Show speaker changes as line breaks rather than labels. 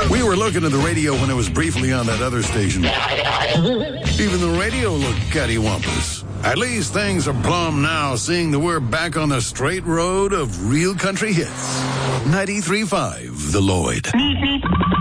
We were looking at the radio when it was briefly on that other station. Even the radio looked cattywampus. At least things are plumb now, seeing that we're back on the straight road of real country hits. 93.5 The Lloyd.